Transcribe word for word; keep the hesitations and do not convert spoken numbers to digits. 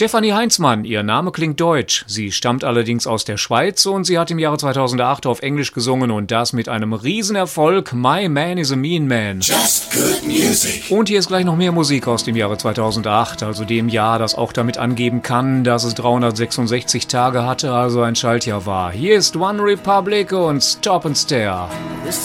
Stefanie Heinzmann, ihr Name klingt deutsch. Sie stammt allerdings aus der Schweiz und sie hat im Jahre zweitausendacht auf Englisch gesungen und das mit einem Riesenerfolg. My Man is a Mean Man. Just good music. Und hier ist gleich noch mehr Musik aus dem Jahre zweitausendacht, also dem Jahr, das auch damit angeben kann, dass es dreihundertsechsundsechzig Tage hatte, also ein Schaltjahr war. Hier ist One Republic und Stop and Stare.